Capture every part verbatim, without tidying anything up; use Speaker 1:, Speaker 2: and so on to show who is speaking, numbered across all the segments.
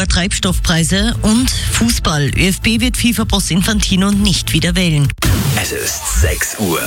Speaker 1: hoher Treibstoffpreise und Fußball. ÖFB wird FIFA-Boss Infantino nicht wieder wählen.
Speaker 2: Es ist sechs Uhr.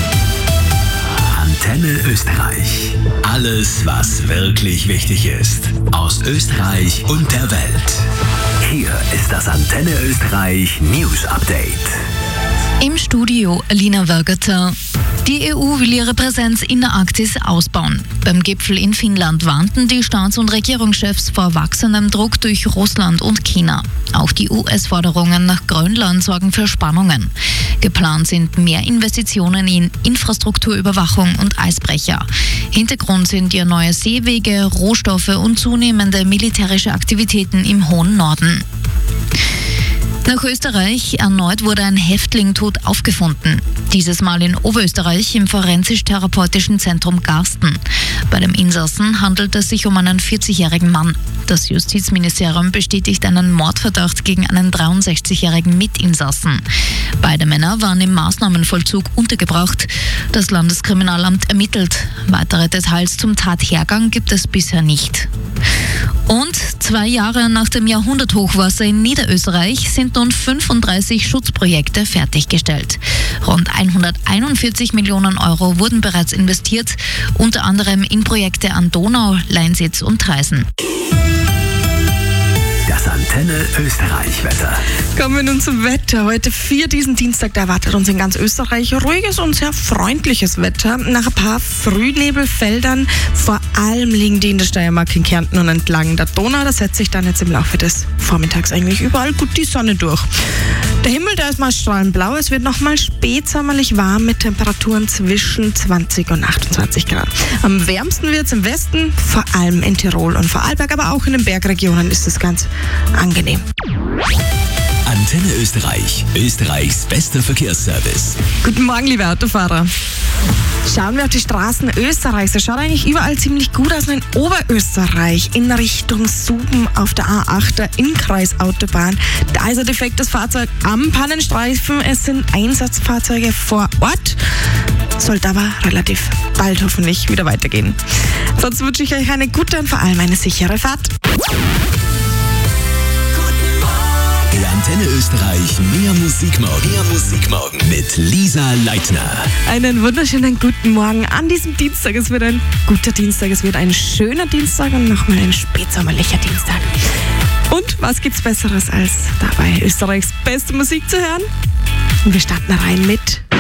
Speaker 2: Antenne Österreich. Alles, was wirklich wichtig ist. Aus Österreich und der Welt. Hier ist das Antenne Österreich News Update.
Speaker 3: Im Studio Lina Wergeter. Die E U will ihre Präsenz in der Arktis ausbauen. Beim Gipfel in Finnland warnten die Staats- und Regierungschefs vor wachsendem Druck durch Russland und China. Auch die U S-Forderungen nach Grönland sorgen für Spannungen. Geplant sind mehr Investitionen in Infrastrukturüberwachung und Eisbrecher. Hintergrund sind ja neue Seewege, Rohstoffe und zunehmende militärische Aktivitäten im hohen Norden. Nach Österreich erneut wurde ein Häftling tot aufgefunden. Dieses Mal in Oberösterreich im Forensisch-Therapeutischen Zentrum Garsten. Bei dem Insassen handelt es sich um einen vierzigjährigen Mann. Das Justizministerium bestätigt einen Mordverdacht gegen einen dreiundsechzigjährigen Mitinsassen. Beide Männer waren im Maßnahmenvollzug untergebracht. Das Landeskriminalamt ermittelt. Weitere Details zum Tathergang gibt es bisher nicht. Und zwei Jahre nach dem Jahrhunderthochwasser in Niederösterreich sind nun fünfunddreißig Schutzprojekte fertiggestellt. Rund hunderteinundvierzig Millionen Euro wurden bereits investiert, unter anderem in Projekte an Donau, Leinsitz und Traisen.
Speaker 2: Das Antenne Österreich Wetter.
Speaker 4: Kommen wir nun zum Wetter. Heute für diesen Dienstag, da erwartet uns in ganz Österreich ruhiges und sehr freundliches Wetter. Nach ein paar Frühnebelfeldern, vor allem liegen die in der Steiermark, in Kärnten und entlang der Donau. Da setzt sich dann jetzt im Laufe des Vormittags eigentlich überall gut die Sonne durch. Der Himmel, der ist mal strahlend blau. Es wird nochmal spätsommerlich warm mit Temperaturen zwischen zwanzig und achtundzwanzig Grad. Am wärmsten wird es im Westen, vor allem in Tirol und Vorarlberg, aber auch in den Bergregionen ist es ganz angenehm.
Speaker 2: Antenne Österreich, Österreichs bester Verkehrsservice.
Speaker 4: Guten Morgen, liebe Autofahrer. Schauen wir auf die Straßen Österreichs. Es schaut eigentlich überall ziemlich gut aus. In Oberösterreich in Richtung Suben auf der A acht, der Innkreisautobahn. Da ist ein defektes Fahrzeug am Pannenstreifen. Es sind Einsatzfahrzeuge vor Ort. Sollte aber relativ bald hoffentlich wieder weitergehen. Sonst wünsche ich euch eine gute und vor allem eine sichere Fahrt.
Speaker 2: Antenne Österreich, mehr Musik morgen. Mehr Musik morgen mit Lisa Leitner.
Speaker 4: Einen wunderschönen guten Morgen an diesem Dienstag. Es wird ein guter Dienstag, es wird ein schöner Dienstag und nochmal ein spätsommerlicher Dienstag. Und was gibt's Besseres als dabei Österreichs beste Musik zu hören? Und wir starten rein mit